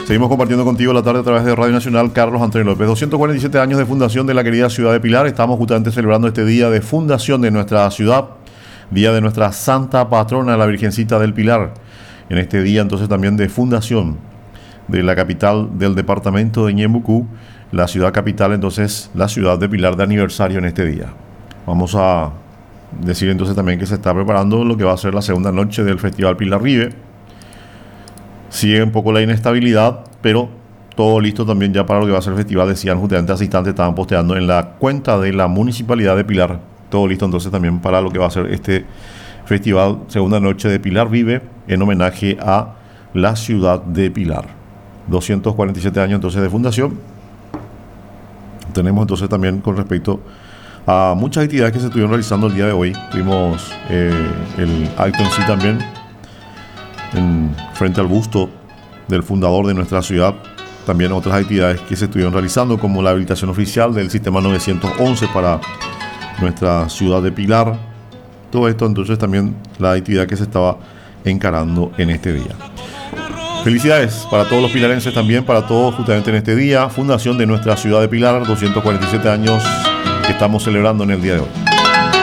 Seguimos compartiendo contigo la tarde a través de Radio Nacional. Carlos Antonio López, 247 años de fundación de la querida ciudad de Pilar. Estamos justamente celebrando este día de fundación de nuestra ciudad, día de nuestra santa patrona, la Virgencita del Pilar. En este día entonces también de fundación de la capital del departamento de Ñembucú, la ciudad capital, entonces la ciudad de Pilar, de aniversario en este día. Vamos a decir entonces también que se está preparando lo que va a ser la segunda noche del Festival Pilar Rive. Sigue un poco la inestabilidad, pero todo listo también ya para lo que va a ser el festival. Decían justamente hace instantes, estaban posteando en la cuenta de la Municipalidad de Pilar. Todo listo entonces también para lo que va a ser este festival, segunda noche de Pilar Vive, en homenaje a la ciudad de Pilar. 247 años entonces de fundación. Tenemos entonces también con respecto a muchas actividades que se estuvieron realizando el día de hoy. Tuvimos el acto en sí también, frente al busto del fundador de nuestra ciudad. También otras actividades que se estuvieron realizando, como la habilitación oficial del sistema 911 para nuestra ciudad de Pilar. Todo esto entonces también la actividad que se estaba encarando en este día. Felicidades para todos los pilarenses también, para todos justamente en este día, fundación de nuestra ciudad de Pilar, 247 años que estamos celebrando en el día de hoy.